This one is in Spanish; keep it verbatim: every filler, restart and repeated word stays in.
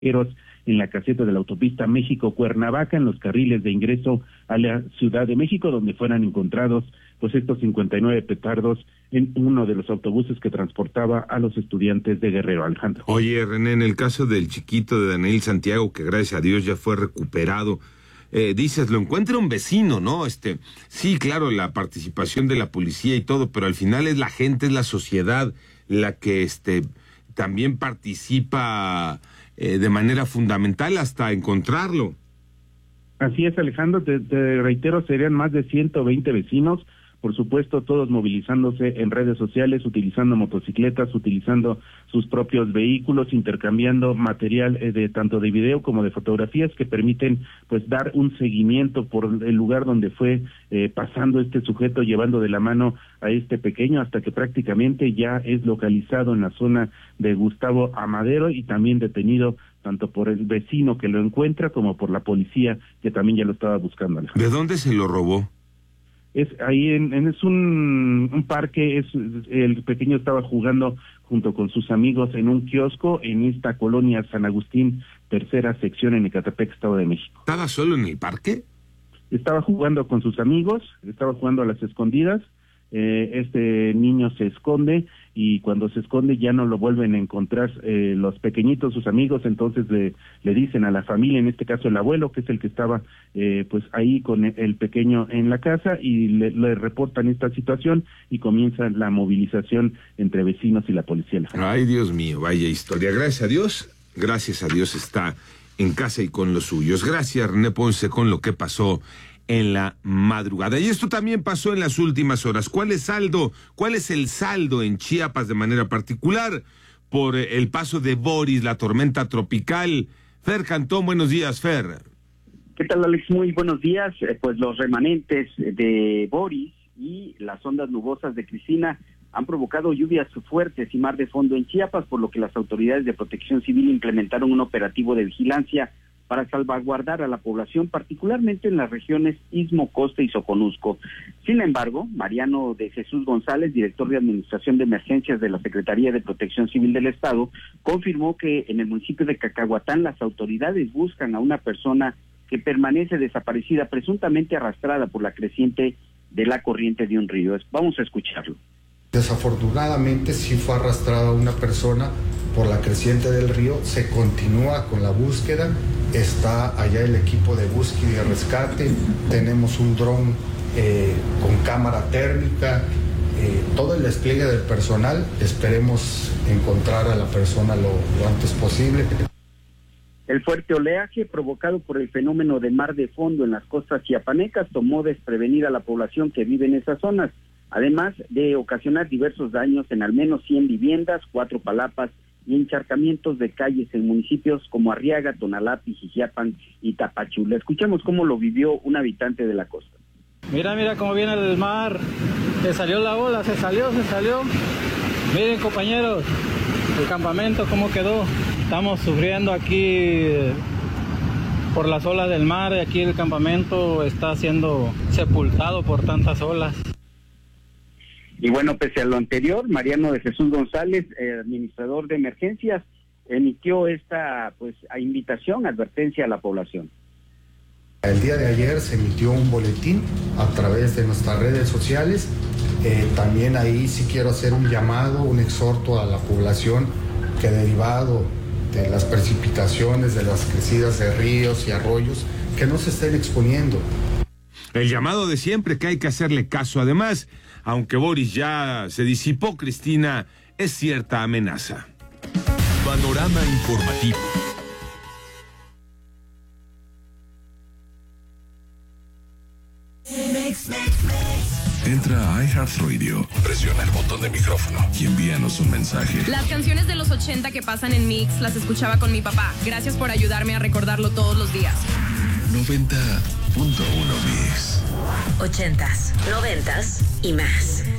en la caseta de la autopista México-Cuernavaca, en los carriles de ingreso a la Ciudad de México, donde fueran encontrados pues estos cincuenta y nueve petardos en uno de los autobuses que transportaba a los estudiantes de Guerrero. Alejandro. Oye, René, en el caso del chiquito de Daniel Santiago, que gracias a Dios ya fue recuperado, eh, dices, lo encuentra un vecino, ¿no? Este, sí, claro, la participación de la policía y todo, pero al final es la gente, es la sociedad la que este también participa eh, de manera fundamental hasta encontrarlo. Así es, Alejandro, te, te reitero, serían más de ciento veinte vecinos, por supuesto, todos movilizándose en redes sociales, utilizando motocicletas, utilizando sus propios vehículos, intercambiando material eh, de tanto de video como de fotografías que permiten pues dar un seguimiento por el lugar donde fue eh, pasando este sujeto, llevando de la mano a este pequeño hasta que prácticamente ya es localizado en la zona de Gustavo Amadero y también detenido tanto por el vecino que lo encuentra como por la policía que también ya lo estaba buscando. Alejandro. ¿De dónde se lo robó? Es ahí en, en es un, un parque, es el pequeño estaba jugando junto con sus amigos en un kiosco en esta colonia San Agustín, tercera sección en Ecatepec, Estado de México. ¿Estaba solo en el parque? Estaba jugando con sus amigos, estaba jugando a las escondidas. Eh, este niño se esconde y cuando se esconde ya no lo vuelven a encontrar eh, los pequeñitos, sus amigos, entonces le, le dicen a la familia, en este caso el abuelo, que es el que estaba eh, pues ahí con el pequeño en la casa y le, le reportan esta situación y comienza la movilización entre vecinos y la policía. Ay, Dios mío, vaya historia. Gracias a Dios, gracias a Dios está en casa y con los suyos. Gracias, René Ponce, con lo que pasó en la madrugada. Y esto también pasó en las últimas horas. ¿Cuál es saldo? ¿Cuál es el saldo en Chiapas de manera particular por el paso de Boris, la tormenta tropical? Fer Cantón, buenos días, Fer. ¿Qué tal, Alex? Muy buenos días. Eh, pues los remanentes de Boris y las ondas nubosas de Cristina han provocado lluvias fuertes y mar de fondo en Chiapas, por lo que las autoridades de Protección Civil implementaron un operativo de vigilancia para salvaguardar a la población, particularmente en las regiones Istmo, Costa y Soconusco. Sin embargo, Mariano de Jesús González, director de Administración de Emergencias de la Secretaría de Protección Civil del Estado, confirmó que en el municipio de Cacahuatán las autoridades buscan a una persona que permanece desaparecida, presuntamente arrastrada por la creciente de la corriente de un río. Vamos a escucharlo. Desafortunadamente sí fue arrastrada una persona por la creciente del río, se continúa con la búsqueda, está allá el equipo de búsqueda y de rescate, tenemos un dron eh, con cámara térmica, eh, todo el despliegue del personal, esperemos encontrar a la persona lo, lo antes posible. El fuerte oleaje provocado por el fenómeno de mar de fondo en las costas chiapanecas tomó desprevenida a la población que vive en esas zonas, además de ocasionar diversos daños en al menos cien viviendas, cuatro palapas y encharcamientos de calles en municipios como Arriaga, Tonalá, Pijijiapan y Tapachula. Escuchemos cómo lo vivió un habitante de la costa. Mira, mira cómo viene el mar, se salió la ola, se salió, se salió. Miren, compañeros, el campamento cómo quedó. Estamos sufriendo aquí por las olas del mar, y aquí el campamento está siendo sepultado por tantas olas. Y bueno, pese a lo anterior, Mariano de Jesús González, eh, administrador de emergencias, emitió esta pues a invitación, advertencia a la población. El día de ayer se emitió un boletín a través de nuestras redes sociales. Eh, también ahí sí quiero hacer un llamado, un exhorto a la población que derivado de las precipitaciones, de las crecidas de ríos y arroyos, que no se estén exponiendo. El llamado de siempre, que hay que hacerle caso. Además, aunque Boris ya se disipó, Cristina es cierta amenaza. Panorama informativo. Entra a iHeartRadio, presiona el botón de micrófono y envíanos un mensaje. Las canciones de los ochenta que pasan en Mix las escuchaba con mi papá. Gracias por ayudarme a recordarlo todos los días. noventa punto uno Mix. Ochentas, noventas y más.